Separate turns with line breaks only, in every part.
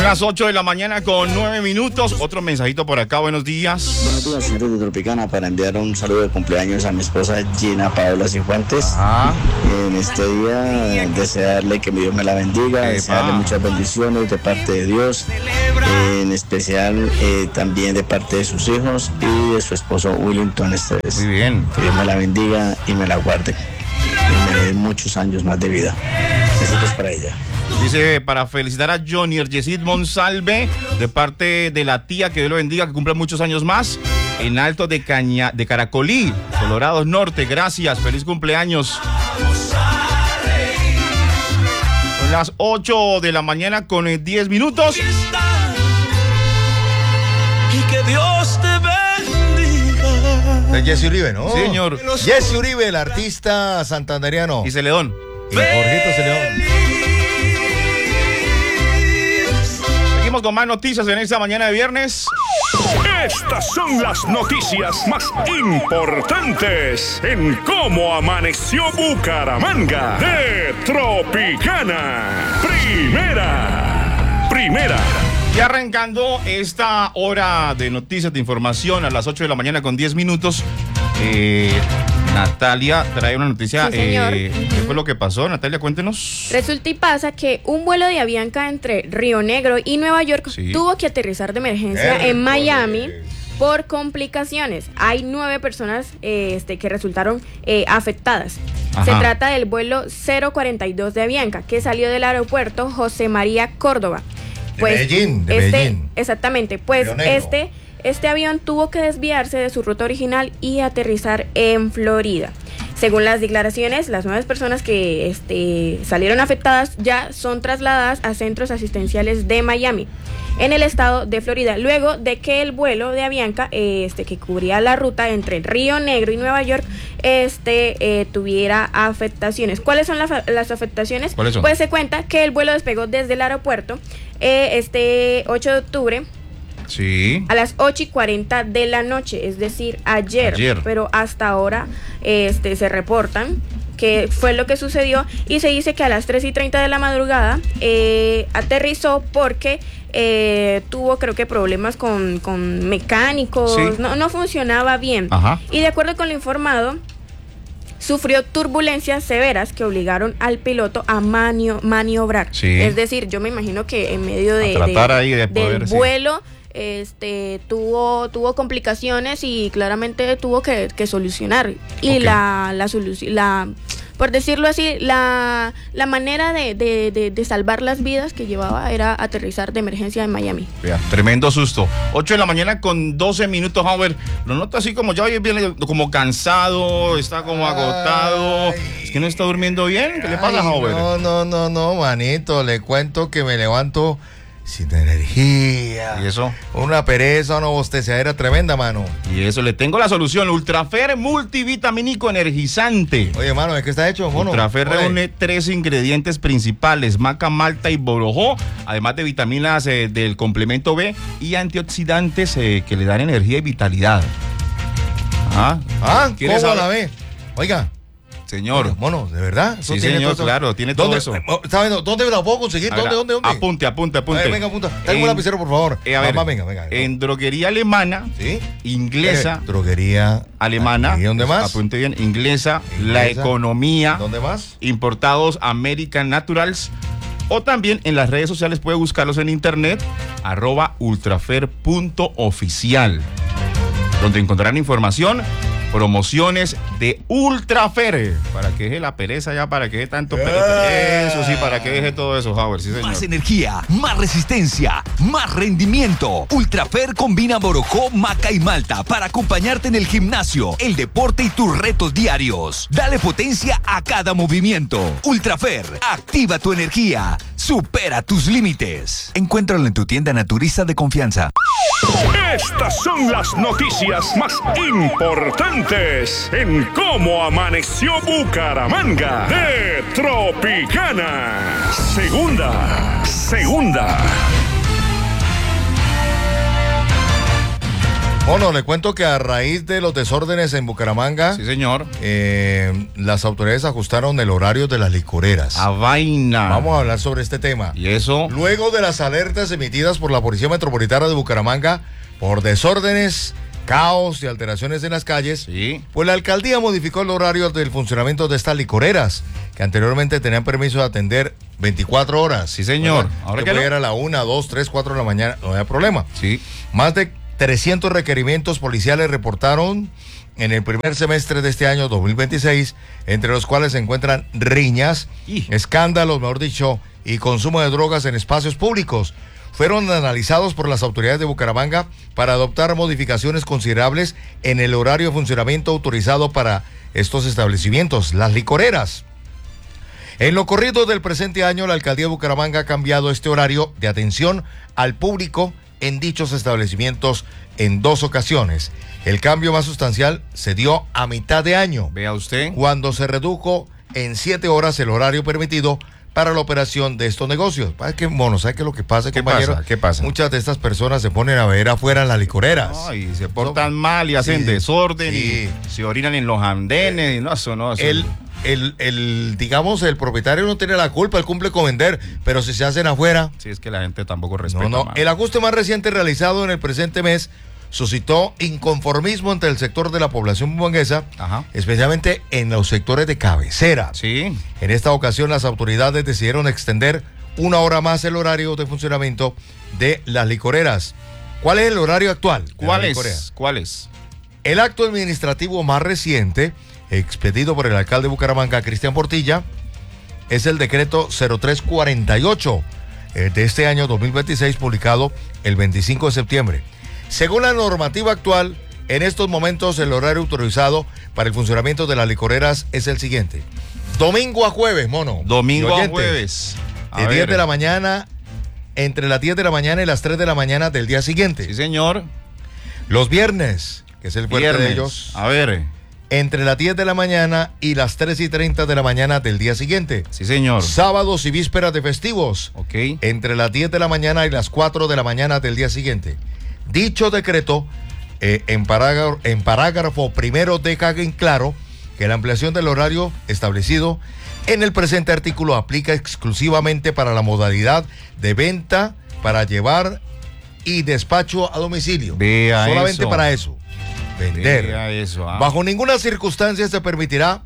Son las 8 de la mañana con 9 minutos. Otro mensajito por acá, buenos días.
Buenos días, señores de Tropicana, para enviar un saludo de cumpleaños a mi esposa Gina Paola Cifuentes. En este día, desearle que Dios me la bendiga, desearle muchas bendiciones de parte de Dios, en especial también de parte de sus hijos y de su esposo Willington Esteves.
Muy bien.
Que Dios me la bendiga y me la guarde. Y me dé muchos años más de vida. Besitos para ella.
Dice, para felicitar a Johnny Yesid Monsalve, de parte de la tía, que Dios lo bendiga, que cumpla muchos años más, en Alto de Caracolí, Colorado Norte. Gracias, feliz cumpleaños. Son las 8 de la mañana con 10 minutos.
Y que Dios te bendiga.
De Jesse Uribe, ¿no?
Sí, señor.
Jesse Uribe, el artista santanderiano.
Y Celedón.
Y Jorgito Celedón.
Seguimos con más noticias en esta mañana de viernes.
Estas son las noticias más importantes en cómo amaneció Bucaramanga de Tropicana. Primera.
Y arrancando esta hora de noticias, de información a las 8 de la mañana con 10 minutos. Natalia trae una noticia.
Sí, señor.
¿Qué fue lo que pasó, Natalia? Cuéntenos.
Resulta y pasa que un vuelo de Avianca entre Río Negro y Nueva York tuvo que aterrizar de emergencia en Miami por complicaciones. Hay 9 personas que resultaron afectadas.
Ajá.
Se trata del vuelo 042 de Avianca, que salió del aeropuerto José María Córdoba. Pues,
de Medellín.
Exactamente, pues este avión tuvo que desviarse de su ruta original y aterrizar en Florida. Según las declaraciones, las 9 personas que salieron afectadas ya son trasladadas a centros asistenciales de Miami, en el estado de Florida, luego de que el vuelo de Avianca, que cubría la ruta entre Río Negro y Nueva York, tuviera afectaciones. ¿Cuáles son las afectaciones?
¿Cuáles son?
Pues se cuenta que el vuelo despegó desde el aeropuerto 8 de octubre.
Sí.
A las 8:40 de la noche, es decir, ayer. Pero hasta ahora se reportan que fue lo que sucedió y se dice que a las 3:30 de la madrugada aterrizó porque tuvo, creo que, problemas con mecánicos. Sí. No funcionaba bien.
Ajá.
Y de acuerdo con lo informado, sufrió turbulencias severas que obligaron al piloto a maniobrar.
Sí.
Es decir, yo me imagino que en medio del vuelo tuvo complicaciones y claramente tuvo que solucionar. Y la solución, por decirlo así, la manera de salvar las vidas que llevaba era aterrizar de emergencia en Miami.
Vea, tremendo susto. 8 de la mañana con 12 minutos, Howard. Lo noto así como ya viene como cansado, está como agotado. Es que no está durmiendo bien. ¿Qué le pasa, Howard?
No, manito. Le cuento que me levanto sin energía.
¿Y eso?
Una pereza, una bostezadera tremenda, mano.
Y eso, le tengo la solución. Ultrafer multivitamínico energizante.
Oye, mano, ¿de qué está hecho, mono?
Ultrafer reúne 3 ingredientes principales: maca, malta y borojó, además de vitaminas del complemento B y antioxidantes que le dan energía y vitalidad.
¿Cómo la ve? Oiga.
Señor.
Mono, ¿de verdad?
Sí, señor, claro, tiene todo eso.
¿Está viendo? ¿Dónde la puedo conseguir? ¿Dónde?
Apunte.
Venga, apunta. Tengo un lapicero, por favor.
Venga. En droguería alemana,
¿sí?
Inglesa.
Droguería
alemana.
¿Y dónde más?
Apunte bien. Inglesa. La Economía.
¿Dónde más?
Importados American Naturals. O también en las redes sociales puede buscarlos en internet, @ultrafer.oficial, donde encontrarán información, promociones de Ultrafer, para que deje la pereza ya, para que deje tanto eso sí, para que deje todo eso, Howard, sí, señor.
Más energía, más resistencia, más rendimiento. Ultrafer combina borojó, maca y malta para acompañarte en el gimnasio, el deporte y tus retos diarios. Dale potencia a cada movimiento. Ultrafer, activa tu energía, supera tus límites. Encuéntralo en tu tienda naturista de confianza.
Estas son las noticias más importantes en cómo amaneció Bucaramanga de Tropicana. Segunda.
Bueno, le cuento que a raíz de los desórdenes en Bucaramanga,
sí, señor,
las autoridades ajustaron el horario de las licoreras.
A vaina.
Vamos a hablar sobre este tema.
¿Y eso?
Luego de las alertas emitidas por la Policía Metropolitana de Bucaramanga por desórdenes, caos y alteraciones en las calles,
sí,
pues la alcaldía modificó el horario del funcionamiento de estas licoreras, que anteriormente tenían permiso de atender 24 horas.
Sí, señor.
Ahora que era la 1, 2, 3, 4 de la mañana, no había problema.
Sí.
Más de 300 requerimientos policiales reportaron en el primer semestre de este año 2026, entre los cuales se encuentran riñas, escándalos, mejor dicho, y consumo de drogas en espacios públicos. Fueron analizados por las autoridades de Bucaramanga para adoptar modificaciones considerables en el horario de funcionamiento autorizado para estos establecimientos, las licoreras. En lo corrido del presente año, la alcaldía de Bucaramanga ha cambiado este horario de atención al público en dichos establecimientos en 2 ocasiones. El cambio más sustancial se dio a mitad de año.
Vea usted.
Cuando se redujo en 7 horas el horario permitido para la operación de estos negocios. ¿Sabes qué, mono? ¿Sabes qué es lo que pasa, compañero?
¿Qué pasa?
Muchas de estas personas se ponen a ver afuera en las licoreras.
Ay, se portan mal y hacen desorden y se orinan en los andenes. Y no, eso no. Eso
digamos, el propietario no tiene la culpa, él cumple con vender, pero si se hacen afuera.
Sí, es que la gente tampoco respeta.
No. El ajuste más reciente realizado en el presente mes suscitó inconformismo entre el sector de la población bumanguesa, especialmente en los sectores de cabecera.
Sí.
En esta ocasión, las autoridades decidieron extender 1 hora más el horario de funcionamiento de las licoreras. ¿Cuál es el horario actual?
¿Cuál es?
El acto administrativo más reciente, expedido por el alcalde de Bucaramanga, Cristian Portilla, es el decreto 0348 de este año 2026, publicado el 25 de septiembre. Según la normativa actual, en estos momentos el horario autorizado para el funcionamiento de las licoreras es el siguiente: domingo a jueves, mono.
Domingo a jueves.
De 10 de la mañana, entre las 10 de la mañana y las 3 de la mañana del día siguiente.
Sí, señor.
Los viernes, que es el fuerte de ellos.
A ver.
Entre las 10 de la mañana y las 3:30 de la mañana del día siguiente.
Sí, señor.
Sábados y vísperas de festivos.
Ok.
Entre las 10 de la mañana y las 4 de la mañana del día siguiente. Dicho decreto, en parágrafo primero, deja en claro que la ampliación del horario establecido en el presente artículo aplica exclusivamente para la modalidad de venta para llevar y despacho a domicilio.
Vea
solamente
eso.
Para eso. Vender.
Vea eso.
Bajo ninguna circunstancia se permitirá,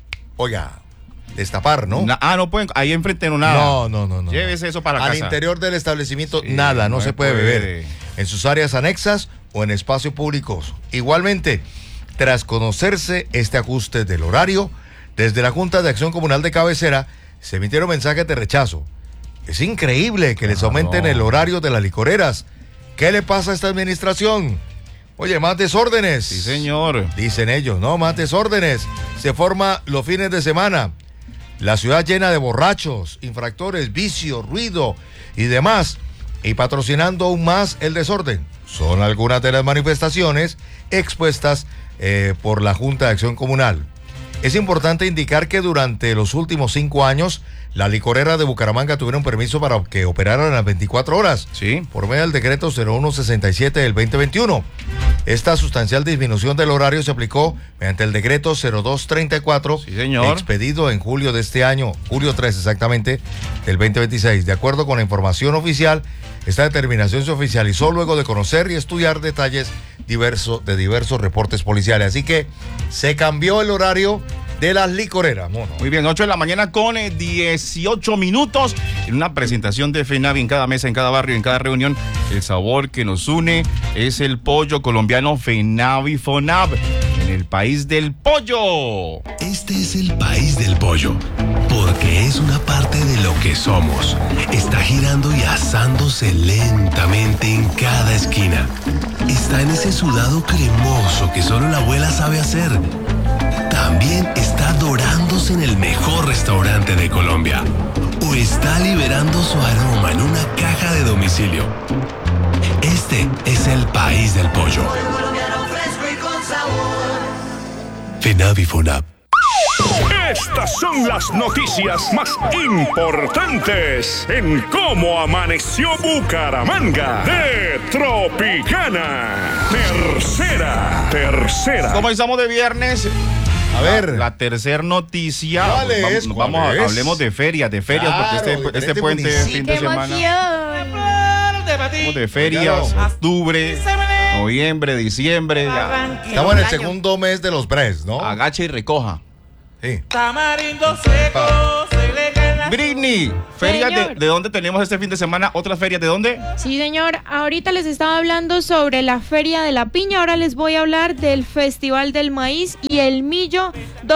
destapar, ¿no?
No pueden, ahí enfrente no nada.
No.
Llévese eso para casa.
Al interior del establecimiento, nada, no se puede beber. En sus áreas anexas o en espacios públicos. Igualmente, tras conocerse este ajuste del horario, desde la Junta de Acción Comunal de Cabecera se emitieron mensajes de rechazo. Es increíble que les aumenten el horario de las licoreras. ¿Qué le pasa a esta administración? Oye, más desórdenes.
Sí, señor.
Dicen ellos, no, más desórdenes. Se forma los fines de semana. La ciudad llena de borrachos, infractores, vicio, ruido y demás. Y patrocinando aún más el desorden. Son algunas de las manifestaciones expuestas por la Junta de Acción Comunal. Es importante indicar que durante los últimos 5 años, las licoreras de Bucaramanga tuvieron permiso para que operaran las 24 horas.
Sí.
Por medio del decreto 0167 del 2021. Esta sustancial disminución del horario se aplicó mediante el decreto 0234,
sí, señor,
expedido en julio de este año, julio 3 exactamente, del 2026. De acuerdo con la información oficial, esta determinación se oficializó luego de conocer y estudiar detalles de diversos reportes policiales. Así que se cambió el horario de las licoreras, mono.
Muy bien, 8 de la mañana con 18 minutos. En una presentación de FENAVI en cada mesa, en cada barrio, en cada reunión. El sabor que nos une es el pollo colombiano FENAVI FONAV. En el país del pollo.
Este es el país del pollo, porque es una parte de lo que somos. Está girando y asándose lentamente en cada esquina. Está en ese sudado cremoso que solo la abuela sabe hacer. También está dorándose en el mejor restaurante de Colombia. O está liberando su aroma en una caja de domicilio. Este es el país del pollo. FENAVI FONAV.
Estas son las noticias más importantes en Cómo Amaneció Bucaramanga de Tropicana. Tercera.
Comenzamos de viernes.
A ver.
La tercera noticia.
¿Cuál es?
Hablemos de ferias,
claro,
porque este puente fin de semana. Hablamos de ferias, octubre, noviembre, diciembre. Ya.
Estamos en el segundo mes de los Bres, ¿no?
Agache y recoja.
Sí.
Tamarindo seco, se le gana.
Britney, ¿ferias de dónde tenemos este fin de semana? ¿Otras ferias de dónde?
Sí, señor. Ahorita les estaba hablando sobre la Feria de la Piña. Ahora les voy a hablar del Festival del Maíz y el Millo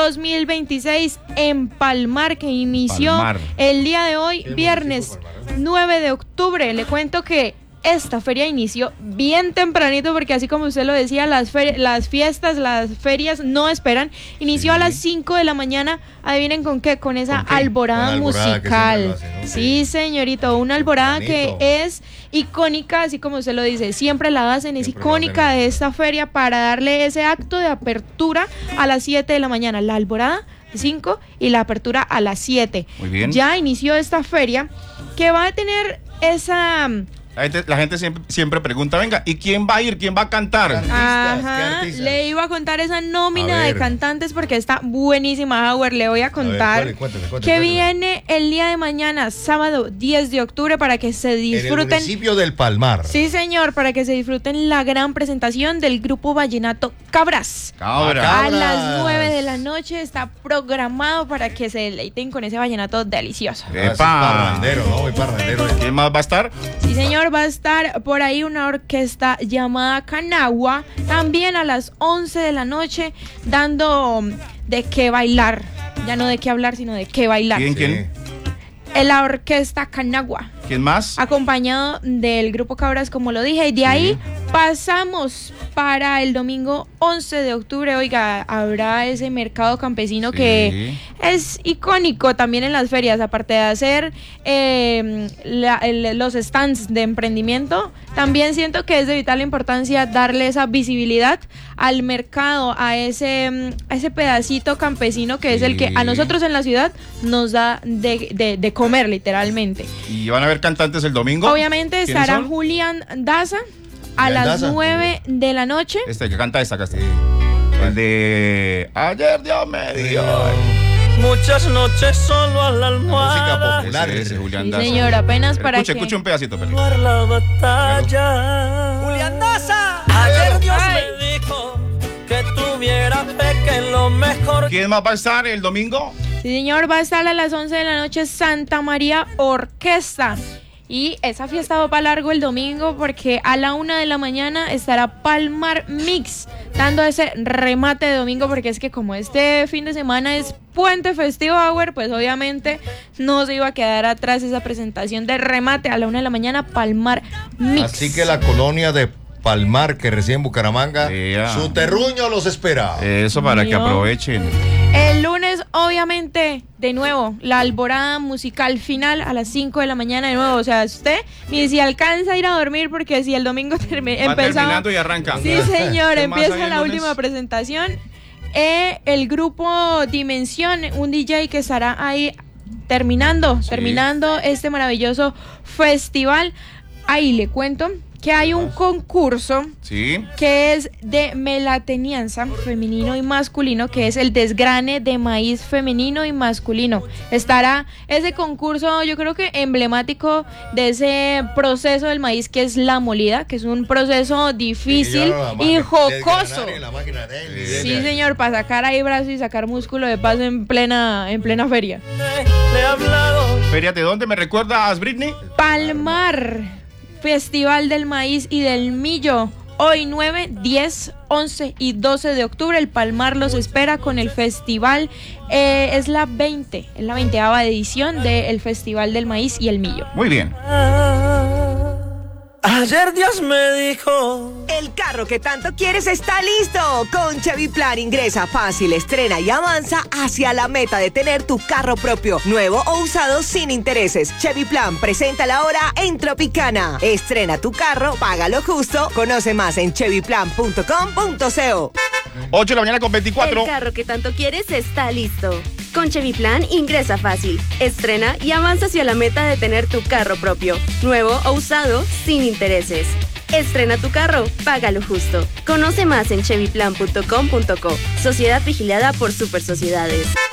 2026 en Palmar, que inició el día de hoy, viernes 9 de octubre. Le cuento que esta feria inició bien tempranito porque así como usted lo decía, las fiestas, las ferias no esperan. Inició a las 5 de la mañana, adivinen con qué, con esa alborada musical. Sí, señorito, una alborada que es icónica, así como usted lo dice, siempre la hacen, es icónica de esta feria para darle ese acto de apertura a las 7 de la mañana. La alborada 5 y la apertura a las 7.
Muy bien.
Ya inició esta feria que va a tener esa...
La gente siempre pregunta, venga, ¿y quién va a ir? ¿Quién va a cantar?
Ajá, le iba a contar esa nómina de cantantes porque está buenísima, Howard. Le voy a contar que viene el día de mañana, sábado 10 de octubre, para que se disfruten.
En el municipio del Palmar.
Sí, señor, para que se disfruten la gran presentación del grupo vallenato Cabras. A las 9 de la noche está programado para que se deleiten con ese vallenato delicioso.
Parrandero, ¿no? Muy parrandero.
¿Quién más va a estar?
Sí, señor. Va a estar por ahí una orquesta llamada Canagua, también a las 11 de la noche, dando de qué bailar. Ya no de qué hablar, sino de qué bailar.
¿Quién?
La orquesta Canagua.
¿Quién más?
Acompañado del grupo Cabras, como lo dije. Y de ahí pasamos para el domingo 11 de octubre. Oiga, habrá ese mercado campesino que es icónico también en las ferias. Aparte de hacer los stands de emprendimiento, también siento que es de vital importancia darle esa visibilidad al mercado, a ese pedacito campesino que es el que a nosotros en la ciudad nos da de comer, literalmente.
¿Y van a haber cantantes el domingo?
Obviamente estará Julián Daza a las 9 de la noche.
Que canta esta canción. El de Ayer Dios me dio.
Muchas noches solo a la almohada.
Música popular.
Ese Julián Daza.
Señor, apenas para
escuche un pedacito.
La batalla. Julián Daza. Ayer Dios me dijo que tuviera fe, que lo mejor.
¿Quién más va a estar el domingo?
Sí, señor, va a estar a las 11 de la noche Santa María Orquesta. Y esa fiesta va para largo el domingo porque a la 1 de la mañana estará Palmar Mix dando ese remate de domingo, porque es que como este fin de semana es puente festivo, Hour, pues obviamente no se iba a quedar atrás esa presentación de remate a la 1 de la mañana, Palmar Mix.
Así que la colonia de Palmar, que reside en Bucaramanga, su terruño los espera.
Eso para que aprovechen.
El lunes, obviamente, de nuevo, la alborada musical final a las 5 de la mañana de nuevo. O sea, usted ni si alcanza a ir a dormir, porque si el domingo empezaba...
terminando y arranca.
Sí, señor, empieza la última presentación. El grupo Dimensión, un DJ que estará ahí terminando este maravilloso festival. Ahí le cuento que hay un concurso que es de melatenianza femenino y masculino, que es el desgrane de maíz femenino y masculino. Estará ese concurso, yo creo que emblemático de ese proceso del maíz, que es la molida, que es un proceso difícil y jocoso. Sí, señor, para sacar ahí brazo y sacar músculo de paso en plena feria.
¿Feria de dónde me recuerdas, Britney?
Palmar. Festival del Maíz y del Millo. Hoy 9, 10, 11 y 12 de octubre el Palmar los espera con el festival. Es la 20ª edición del Festival del Maíz y el Millo.
Muy bien.
Ayer Dios me dijo:
el carro que tanto quieres está listo. Con Chevy Plan ingresa fácil, estrena y avanza hacia la meta de tener tu carro propio, nuevo o usado sin intereses. Chevy Plan presenta la hora en Tropicana. Estrena tu carro, págalo justo. Conoce más en chevyplan.com.co.
8 de la mañana con 24.
El carro que tanto quieres está listo. Con Chevy Plan ingresa fácil, estrena y avanza hacia la meta de tener tu carro propio, nuevo o usado, sin intereses. Estrena tu carro, págalo justo. Conoce más en chevyplan.com.co. Sociedad vigilada por Super Sociedades.